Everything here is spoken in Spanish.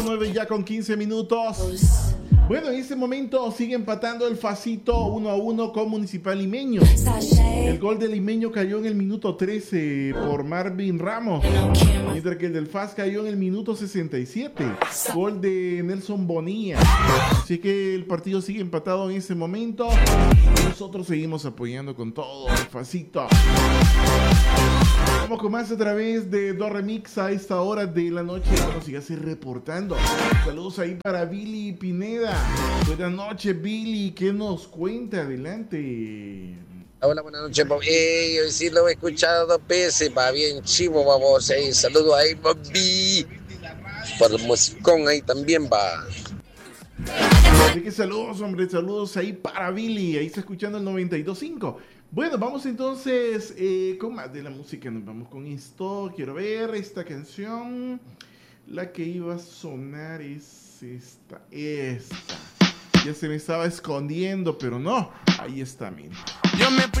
9 ya con 15 minutos. Bueno, en este momento sigue empatando el Facito 1-1 con Municipal Limeño. El gol del Limeño cayó en el minuto 13 por Marvin Ramos, mientras que el del FAS cayó en el minuto 67. Gol de Nelson Bonilla. Así que el partido sigue empatado en este momento. Nosotros seguimos apoyando con todo el Facito. Vamos con más a través de Do Remix a esta hora de la noche. Bueno, sígase reportando. Saludos ahí para Billy Pineda. Buenas noches, Billy. ¿Qué nos cuenta? Adelante. Hola, buenas noches, papi. Hoy sí lo he escuchado 2 veces, pa, bien chivo, vamos. Saludos ahí, papi. Por el musicón ahí también, va. Así que saludos, hombre. Saludos ahí para Billy. Ahí está escuchando el 92.5. Bueno, vamos entonces con más de la música. Nos vamos con esto. Quiero ver esta canción. La que iba a sonar es esta. Ya se me estaba escondiendo, pero no. Ahí está, mira.